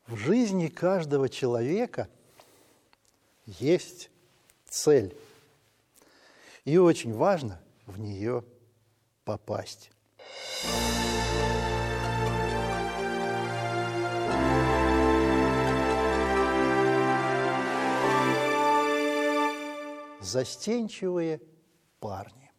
В жизни каждого человека есть цель, и очень важно в нее попасть. Застенчивые парни.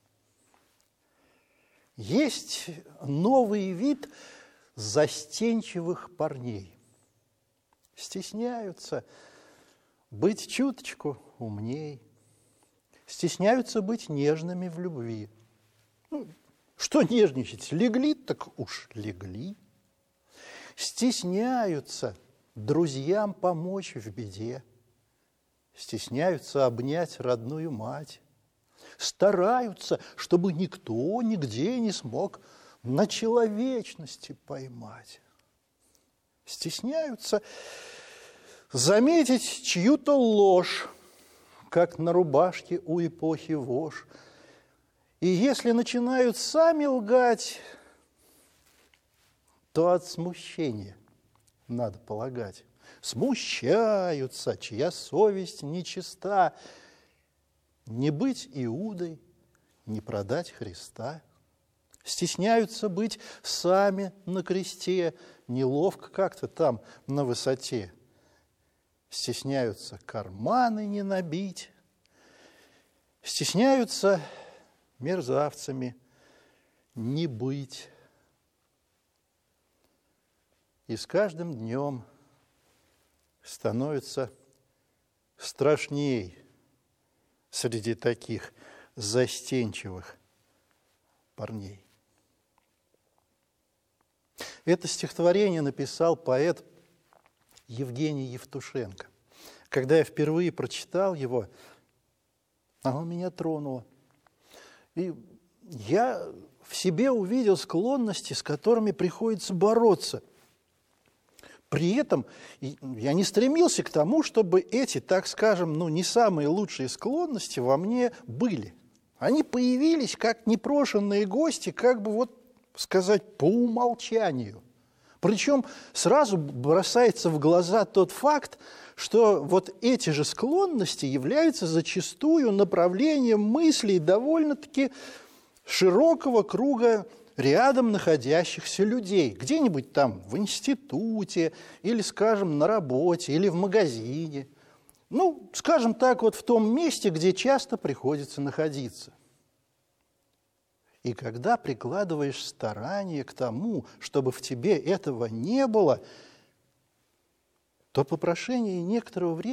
Есть новый вид застенчивых парней. Стесняются быть чуточку умней, стесняются быть нежными в любви. Что нежничать? Легли, так уж легли. Стесняются друзьям помочь в беде. Стесняются обнять родную мать. Стараются, чтобы никто нигде не смог на человечности поймать. Стесняются заметить чью-то ложь, как на рубашке у эпохи вож. И если начинают сами лгать, то от смущения, надо полагать. Смущаются, чья совесть нечиста. Не быть Иудой, не продать Христа. Стесняются быть сами на кресте, неловко как-то там на высоте. Стесняются карманы не набить. Стесняются мерзавцами не быть. И с каждым днем становится страшней среди таких застенчивых парней. Это стихотворение написал поэт Евгений Евтушенко. Когда я впервые прочитал его, оно меня тронуло. И я в себе увидел склонности, с которыми приходится бороться. При этом я не стремился к тому, чтобы эти, так скажем, не самые лучшие склонности во мне были. Они появились как непрошенные гости, как бы сказать, по умолчанию. Причем сразу бросается в глаза тот факт, что эти же склонности являются зачастую направлением мыслей довольно-таки широкого круга рядом находящихся людей. Где-нибудь там в институте, или, скажем, на работе, или в магазине. Скажем так, в том месте, где часто приходится находиться. И когда прикладываешь старание к тому, чтобы в тебе этого не было, то по прошении некоторого времени